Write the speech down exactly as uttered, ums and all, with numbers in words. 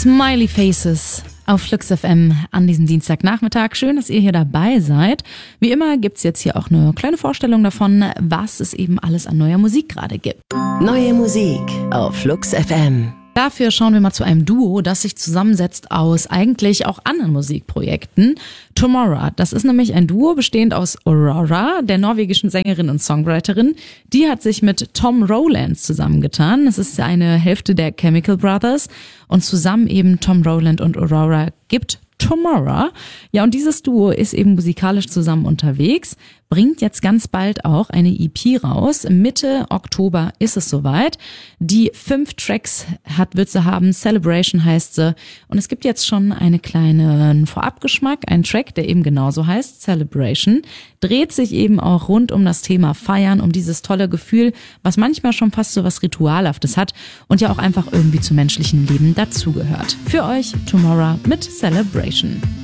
Smiley Faces auf Flux F M an diesem Dienstagnachmittag. Schön, dass ihr hier dabei seid. Wie immer gibt's jetzt hier auch eine kleine Vorstellung davon, was es eben alles an neuer Musik gerade gibt. Neue Musik auf Flux F M. Dafür schauen wir mal zu einem Duo, das sich zusammensetzt aus eigentlich auch anderen Musikprojekten. Tomorrow, das ist nämlich ein Duo bestehend aus Aurora, der norwegischen Sängerin und Songwriterin. Die hat sich mit Tom Rowland zusammengetan. Das ist eine Hälfte der Chemical Brothers und zusammen eben Tom Rowland und Aurora gibt Tomorrow. Ja, und dieses Duo ist eben musikalisch zusammen unterwegs, bringt jetzt ganz bald auch eine E P raus. Mitte Oktober ist es soweit. Die fünf Tracks hat, wird sie haben. Celebration heißt sie. Und es gibt jetzt schon einen kleinen Vorabgeschmack. Ein Track, der eben genauso heißt, Celebration, dreht sich eben auch rund um das Thema Feiern, um dieses tolle Gefühl, was manchmal schon fast so was Ritualhaftes hat und ja auch einfach irgendwie zum menschlichen Leben dazugehört. Für euch Tomorrow mit Celebration.